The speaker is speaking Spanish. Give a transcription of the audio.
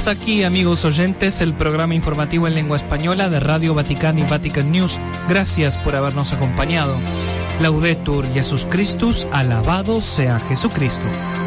Hasta aquí, amigos oyentes, el programa informativo en lengua española de Radio Vaticana y Vatican News. Gracias por habernos acompañado. Laudetur Jesus Christus, alabado sea Jesucristo.